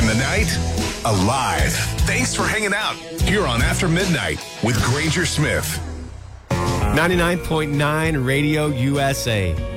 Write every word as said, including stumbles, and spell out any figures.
the night, alive. Thanks for hanging out here on After Midnight with Granger Smith. ninety-nine point nine Radio U S A.